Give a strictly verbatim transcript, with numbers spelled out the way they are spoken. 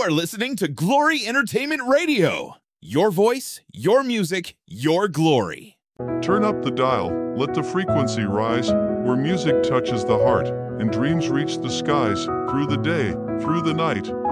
are listening to Glory Entertainment Radio. Your voice, your music, your glory. Turn up the dial, let the frequency rise, where music touches the heart, and dreams reach the skies, through the day, through the night,